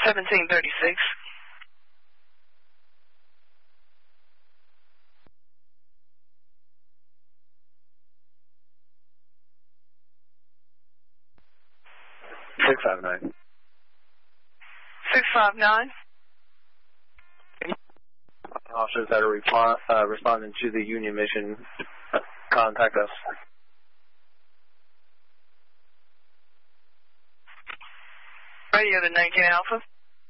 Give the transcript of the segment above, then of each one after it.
1736. $659. 659. Officers that are responding to the Union mission, contact us. Radio to 19 Alpha.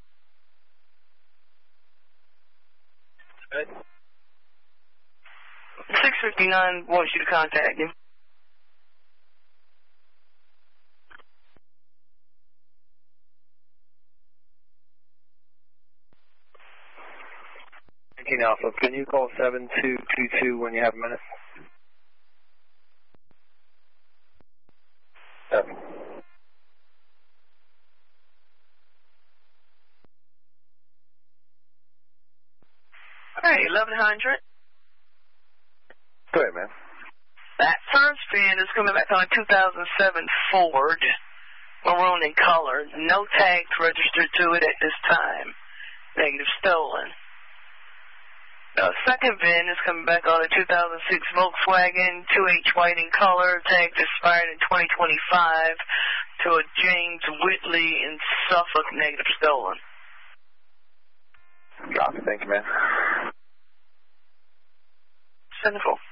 Good. 659 wants you to contact him. Alpha, can you call 7222 when you have a minute? Yep. Hey, 1100. Go ahead, man. That first VIN is coming back on a 2007 Ford, maroon in color. No tags registered to it at this time. Negative stolen. Second VIN is coming back on a 2006 Volkswagen, 2H white in color, tags expired in 2025 to a James Whitley in Suffolk, negative stolen. Copy, thank you, man. 74.